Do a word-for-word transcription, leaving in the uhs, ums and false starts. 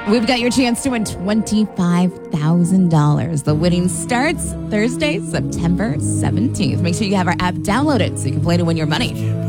We've got your chance to win twenty-five thousand dollars. The winning starts Thursday, September seventeenth. Make sure you have our app downloaded so you can play to win your money.